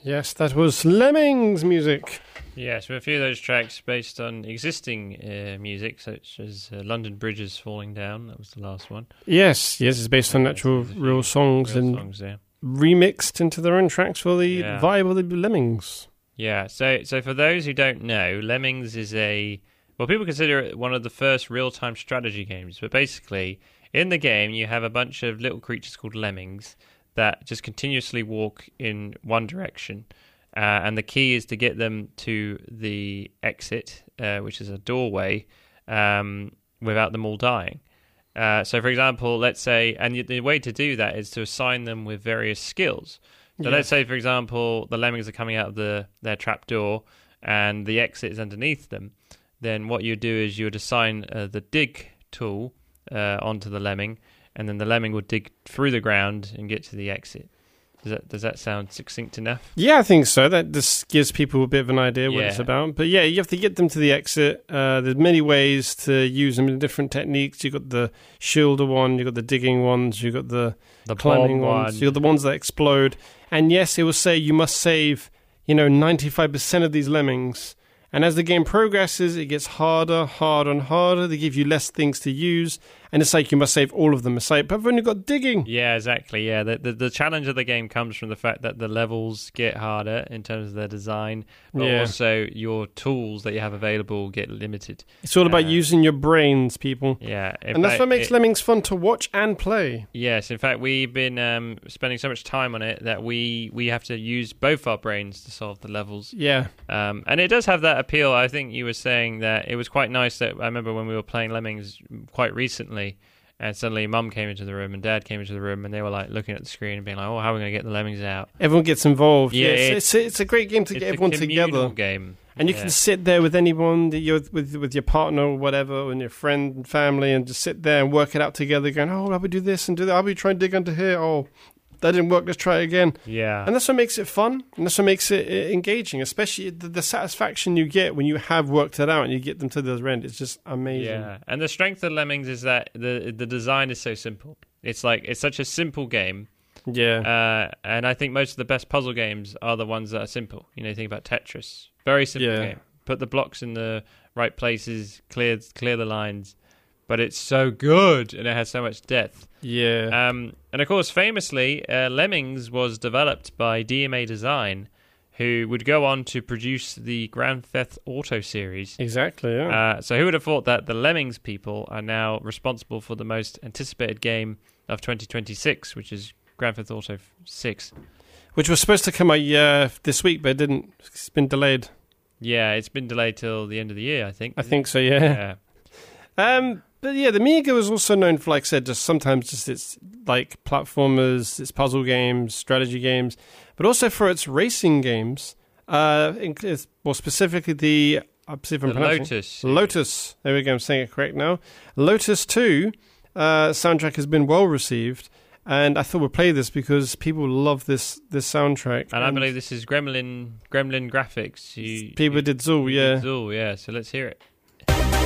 Yes, that was Lemmings music. Yes, with a few of those tracks based on existing music, such as London Bridges Falling Down. That was the last one. Yes, it's based on actual real songs remixed into their own tracks for the vibe of the Lemmings. Yeah, so for those who don't know, Lemmings is people consider it one of the first real-time strategy games, but basically, in the game, you have a bunch of little creatures called lemmings that just continuously walk in one direction. And the key is to get them to the exit, which is a doorway, without them all dying. So, for example, let's say, and the way to do that is to assign them with various skills. So let's say, for example, the lemmings are coming out of their trap door and the exit is underneath them. Then what you do is you would assign the dig tool onto the lemming, and then the lemming would dig through the ground and get to the exit. Does that sound succinct enough? Yeah, I think so. That just gives people a bit of an idea what it's about. But yeah, you have to get them to the exit. There's many ways to use them in different techniques. You've got the shielder one, you've got the digging ones, you've got the climbing ones, you've got the ones that explode. And yes, it will say you must save, 95% of these lemmings. And as the game progresses, it gets harder and harder. They give you less things to use. And it's like you must save all of them. It's like, but I've only got digging. Yeah, exactly. Yeah, the challenge of the game comes from the fact that the levels get harder in terms of their design, but also your tools that you have available get limited. It's all about using your brains, people. Yeah. And that's what makes Lemmings fun to watch and play. Yes, in fact, we've been spending so much time on it that we have to use both our brains to solve the levels. Yeah. And it does have that appeal. I think you were saying that it was quite nice that I remember when we were playing Lemmings quite recently, and suddenly Mum came into the room and Dad came into the room and they were like looking at the screen and being like, "Oh, how are we going to get the lemmings out?" Everyone gets involved. Yeah, it's a great game to get everyone together. Game, and you can sit there with anyone that you're with your partner or whatever, and your friend and family, and just sit there and work it out together. Going, "Oh, how we do this and do that? How we try and dig under here? Oh, that didn't work. Let's try it again." Yeah, and that's what makes it fun, and that's what makes it engaging. Especially the satisfaction you get when you have worked it out and you get them to the other end. It's just amazing. Yeah, and the strength of Lemmings is that the design is so simple. It's such a simple game. Yeah, and I think most of the best puzzle games are the ones that are simple. You think about Tetris, very simple game. Put the blocks in the right places, clear the lines. But it's so good, and it has so much depth. Yeah. And of course, famously, Lemmings was developed by DMA Design, who would go on to produce the Grand Theft Auto series. Exactly, yeah. So who would have thought that the Lemmings people are now responsible for the most anticipated game of 2026, which is Grand Theft Auto 6. Which was supposed to come out this week, but it didn't. It's been delayed. Yeah, it's been delayed till the end of the year, I think. I think so, yeah. But yeah, the Amiga was also known for, like I said, sometimes its like platformers, its puzzle games, strategy games, but also for its racing games. More specifically, the Lotus. Lotus. There we go. I'm saying it correct now. Lotus 2 soundtrack has been well received, and I thought we'd play this because people love this soundtrack. And I believe this is Gremlin Graphics. People did Zool, yeah. Zool, yeah. So let's hear it.